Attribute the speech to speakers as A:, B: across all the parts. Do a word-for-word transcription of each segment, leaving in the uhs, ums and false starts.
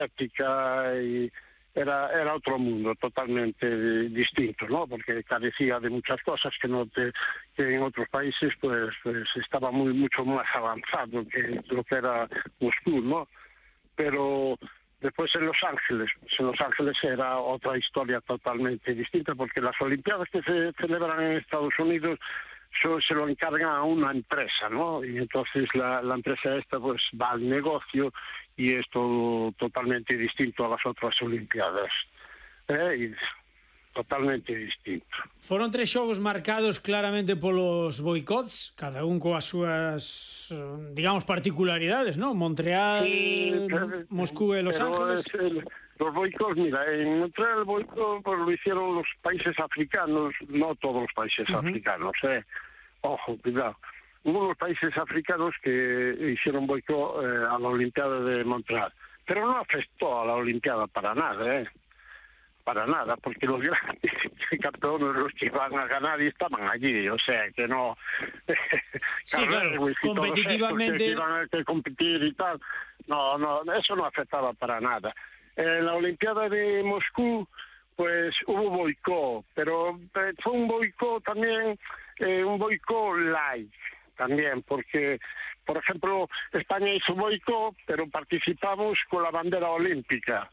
A: práctica y era era otro mundo totalmente distinto, ¿no? Porque carecía de muchas cosas que no te, que en otros países pues, pues estaba muy mucho más avanzado que lo que era Moscú, ¿no? Pero después en Los Ángeles, pues en Los Ángeles era otra historia totalmente distinta, porque las Olimpiadas que se celebran en Estados Unidos eso se lo encargan a una empresa, ¿no? Y entonces la, la empresa esta pues va al negocio y es todo totalmente distinto a las otras Olimpiadas. ¿Eh? Y totalmente distinto.
B: Foron tres xogos marcados claramente polos boicots, cada un coas súas, digamos, particularidades, ¿no? Montreal,
A: sí, pero,
B: Moscú e Los Ángeles.
A: El, los boicots, mira, en Montreal el boicot pues, lo hicieron los países africanos, no todos los países uh-huh. africanos, ¿eh? Ojo, cuidado. Hubo unos países africanos que hicieron boicot eh, a la Olimpiada de Montreal, pero no afectó a la Olimpiada para nada, ¿eh? Para nada, porque los grandes campeones, los que iban a ganar, y estaban allí, o sea, que no...
B: sí, claro, competitivamente...
A: Que iban a competir y tal, no, no, eso no afectaba para nada. En la Olimpiada de Moscú, pues hubo boicot, pero eh, fue un boicot también, eh, un boicot light, también, porque, por ejemplo, España hizo boicot, pero participamos con la bandera olímpica.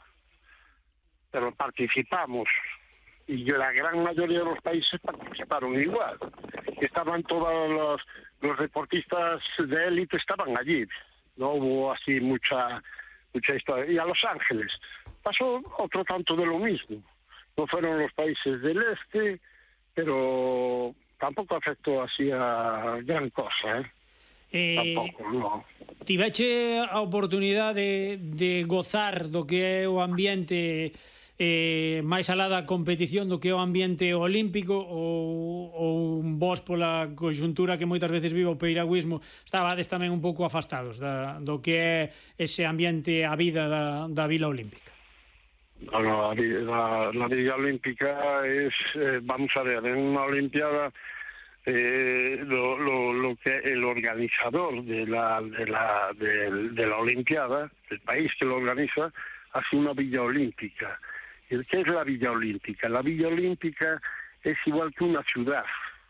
A: Pero participamos y la gran mayoría de los países participaron igual. Estaban todos los, los deportistas de élite, estaban allí. No hubo así mucha mucha historia. Y a Los Ángeles pasó otro tanto de lo mismo. No fueron los países del este, pero tampoco afectó así a gran cosa, ¿eh? Eh, Tampouco, no.
B: Tiveche a oportunidade de, de gozar do que é o ambiente eh, máis alá da competición, do que é o ambiente olímpico, ou, ou vos pola conxuntura que moitas veces vive o peiragüismo estabades tamén un pouco afastados da, do que é ese ambiente, a vida da, da Vila Olímpica?
A: No, no, la, la Villa Olímpica es, eh, vamos a ver, en una Olimpiada Eh, lo, lo, lo que el organizador de la de la de, de la Olimpiada, el país que lo organiza, hace una Villa Olímpica. ¿Qué es la Villa Olímpica? La Villa Olímpica es igual que una ciudad.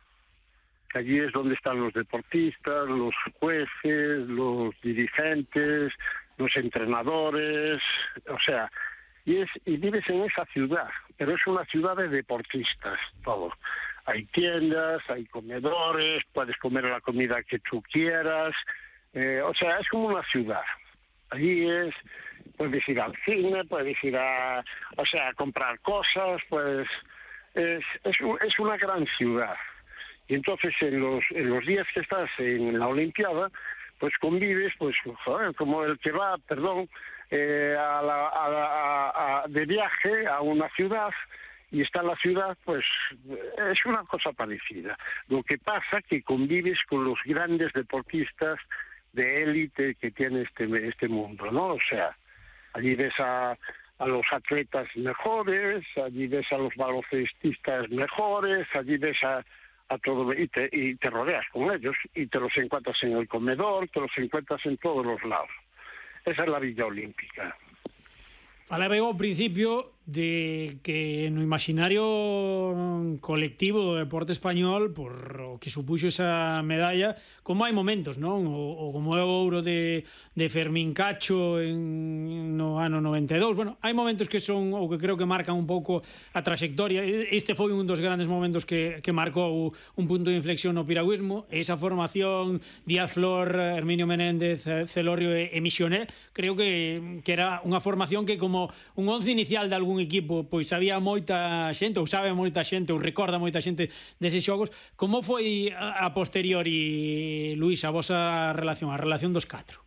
A: Allí es donde están los deportistas, los jueces, los dirigentes, los entrenadores, o sea, y es y vives en esa ciudad, pero es una ciudad de deportistas, todo. Hay tiendas, hay comedores, puedes comer la comida que tú quieras, eh, o sea, es como una ciudad. Allí es, puedes ir al cine, puedes ir a, o sea, a comprar cosas, pues es, es, es una gran ciudad. Y entonces en los, en los días que estás en la Olimpiada, pues convives, pues joder, como el que va, perdón, eh, a la, a, a, a, de viaje a una ciudad, y está la ciudad, pues es una cosa parecida. Lo que pasa que convives con los grandes deportistas de élite que tiene este este mundo, ¿no? O sea, allí ves a, a los atletas mejores, allí ves a los baloncestistas mejores, allí ves a, a todo, y te, y te rodeas con ellos, y te los encuentras en el comedor, te los encuentras en todos los lados. Esa es la Villa Olímpica.
B: Falaba eu ao principio de que no imaginario colectivo do deporte español, por o que supuxo esa medalla, como hai momentos, non? O, o como é o ouro de, de Fermín Cacho en, no ano noventa e dous. Bueno, hai momentos que son, ou que creo que marcan un pouco a trayectoria. Este foi un dos grandes momentos que, que marcou un punto de inflexión no piragüismo. Esa formación Díaz Flor, Herminio Menéndez, Celorio e, e Misioné, creo que, que era unha formación que como un once inicial de algún equipo, pois había moita xente, ou sabe moita xente, ou recorda moita xente deses xogos. Como foi a posteriori, Luís, a vosa relación, a relación dos catro?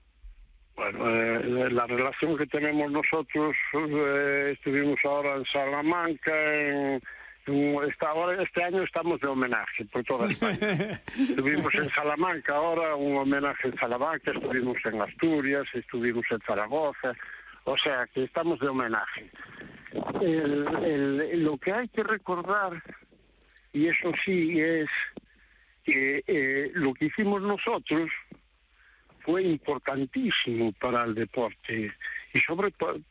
A: Bueno, eh, la relación que tenemos nosotros, eh, estuvimos ahora en Salamanca, en, en esta, ahora, este año estamos de homenaje por toda España. Estuvimos en Salamanca ahora, un homenaje en Salamanca, estuvimos en Asturias, estuvimos en Zaragoza. O sea, que estamos de homenaje. El, el, lo que hay que recordar, y eso sí, es que eh, lo que hicimos nosotros fue importantísimo para el deporte. y sobre